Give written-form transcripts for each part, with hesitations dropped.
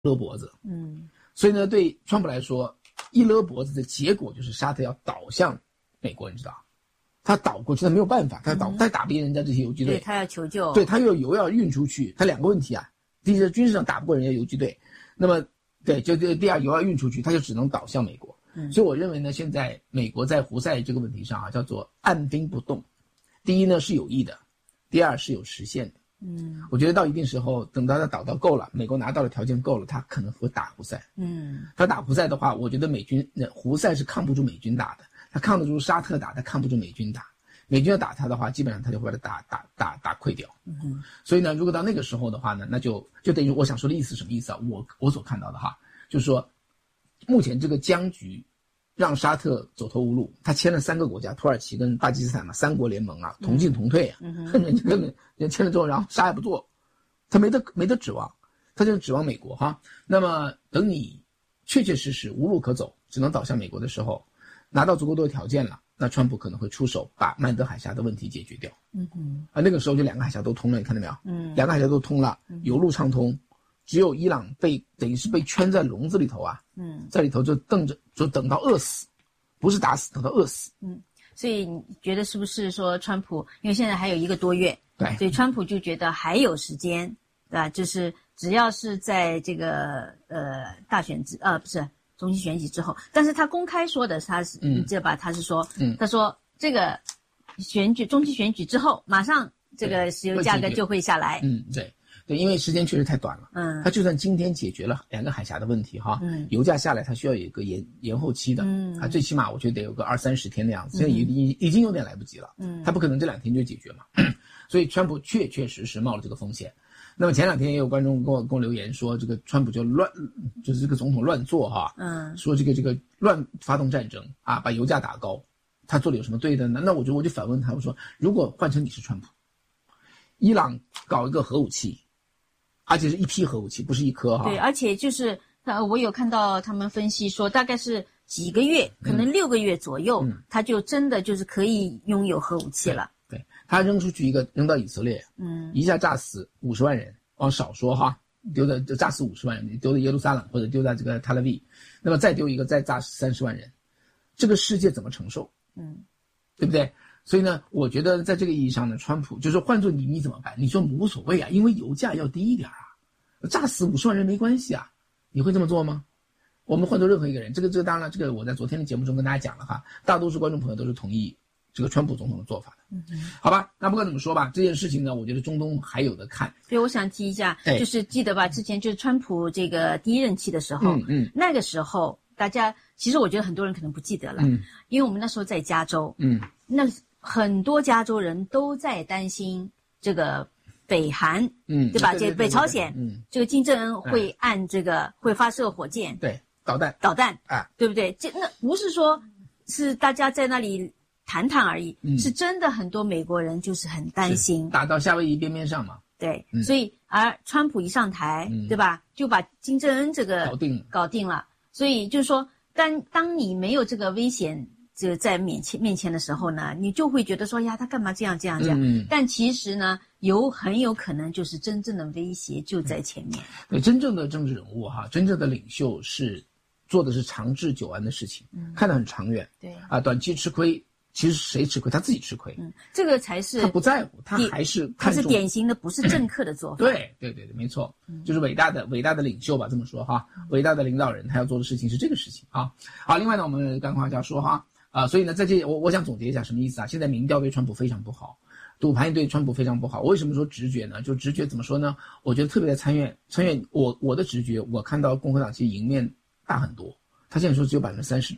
勒脖子。所以呢，对川普来说，一勒脖子的结果就是沙特要倒向美国，你知道，他倒过去，他没有办法，他打不赢人家这些游击队， 对，他要求救， 对，他又有油要运出去，他两个问题啊，第一是军事上打不过人家游击队，那么对，就第二油要运出去，他就只能倒向美国。所以我认为呢，现在美国在胡塞这个问题上啊，叫做按兵不动。第一呢是有益的，第二是有实现的。我觉得到一定时候，等到他倒到够了，美国拿到的条件够了，他可能会打胡塞。他打胡塞的话，我觉得胡塞是抗不住美军打的，他抗得住沙特打，他抗不住美军打。美军要打他的话，基本上他就会把他打溃掉。所以呢，如果到那个时候的话呢，那就等于我想说的意思什么意思啊？我所看到的哈，就是说，目前这个僵局让沙特走投无路，他签了3个国家，土耳其跟巴基斯坦嘛，3国联盟啊，同进同退啊，人家签了之后，然后啥也不做，他没得指望，他就指望美国哈。那么等你确确实实无路可走，只能倒向美国的时候，拿到足够多的条件了，那川普可能会出手把曼德海峡的问题解决掉。那个时候就2个海峡都通了，你看到没有？2个海峡都通了，油路畅通。只有伊朗等于是被圈在笼子里头啊，在里头就等到饿死，不是打死，等到饿死。 所以你觉得是不是说川普，因为现在还有1个多月， 对， 所以川普就觉得还有时间，对吧？就是只要是在这个大选不是中期选举之后，但是他公开说的，他是你记得吧？他是说，他说这个中期选举之后，马上这个石油价格就会下来。 对，因为时间确实太短了。他就算今天解决了2个海峡的问题哈，油价下来，它需要有一个延后期的。最起码我觉得得有个20-30天的样子，现在已经有点来不及了。他不可能这2天就解决嘛。所以川普确确实实冒了这个风险。那么前2天也有观众跟我留言说，这个川普就是这个总统乱做哈，说这个乱发动战争啊，把油价打高，他做的有什么对的呢？那我就反问他，我说如果换成你是川普，伊朗搞一个核武器。而且是一批核武器，不是1颗哈。 对，而且就是我有看到他们分析说，大概是几个月，可能6个月左右，他就真的就是可以拥有核武器了。 对，他扔出去一个，扔到以色列，一下炸死50万人，往少说哈，炸死50万人，丢在耶路撒冷或者丢在这个特拉维，那么再丢一个，再炸30万人，这个世界怎么承受？对不对？所以呢，我觉得在这个意义上呢，川普就是换做你怎么办？你说无所谓啊，因为油价要低一点啊，炸死50万人没关系啊，你会这么做吗？我们换做任何一个人，这个当然了，这个我在昨天的节目中跟大家讲了哈，大多数观众朋友都是同意这个川普总统的做法的。好吧，那不管怎么说吧，这件事情呢，我觉得中东还有的看。 所以我想提一下，就是记得吧，之前就是川普这个第1任期的时候，那个时候大家其实我觉得很多人可能不记得了，因为我们那时候在加州，那很多加州人都在担心这个北韩，对吧？这北朝鲜，这个金正恩会按这个会发射火箭， 对，导弹， 对不对？那不是说是大家在那里谈谈而已，是真的很多美国人就是很担心， 打到夏威夷边上嘛。 对，所以而川普一上台，对吧？就把金正恩这个搞定了。所以就是说，当你没有这个危险这个在面前的时候呢，你就会觉得说呀，他干嘛这样？但其实呢，很有可能就是真正的威胁就在前面。 对，真正的政治人物哈，真正的领袖是做的是长治久安的事情，看得很长远。对啊，短期吃亏，其实谁吃亏？他自己吃亏。 这个才是他不在乎，他还是看重。 他是典型的不是政客的做法。 对，没错，就是伟大的领袖吧，这么说哈，伟大的领导人他要做的事情是这个事情啊。好，另外呢，我们刚刚要说哈。所以呢，在这我想总结一下什么意思啊？现在民调对川普非常不好，赌盘也对川普非常不好。为什么说直觉呢？就直觉怎么说呢？我觉得特别在参院，我的直觉，我看到共和党其实赢面大很多。他现在说只有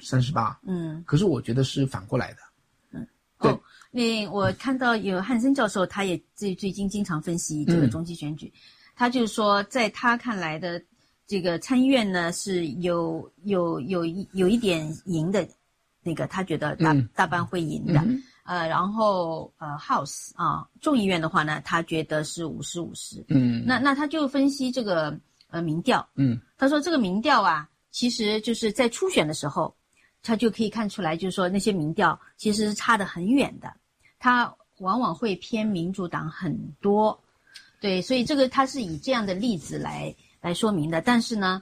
38%，可是我觉得是反过来的。 对，我看到有汉森教授，他也最近经常分析这个中期选举，他就是说，在他看来的这个参议院呢是有一点赢的。那个他觉得大半会赢的，然后House 啊，众议院的话呢，他觉得是50-50。那他就分析这个民调，他说这个民调啊，其实就是在初选的时候，他就可以看出来，就是说那些民调其实是差得很远的，他往往会偏民主党很多。对，所以这个他是以这样的例子来说明的。但是呢，